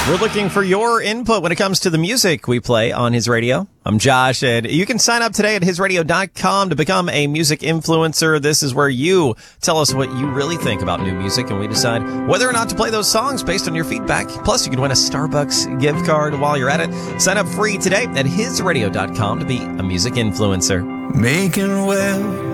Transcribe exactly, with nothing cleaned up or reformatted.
We're looking for your input when it comes to the music we play on His Radio. I'm Josh, and you can sign up today at his radio dot com to become a music influencer. This is where you tell us what you really think about new music, and we decide whether or not to play those songs based on your feedback. Plus, you can win a Starbucks gift card while you're at it. Sign up free today at his radio dot com to be a music influencer. Making well